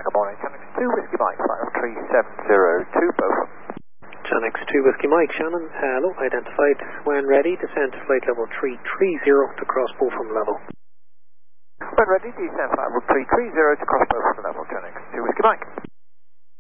good morning. Channel X2 Whiskey Mike, flight of 3702, both. Channel X2 Whiskey Mike, Shannon, hello, identified when ready, descend to flight level 330 to cross Beaufort level. When ready, descend flight level 330 to cross Beaufort level, Channel X2 Whiskey Mike.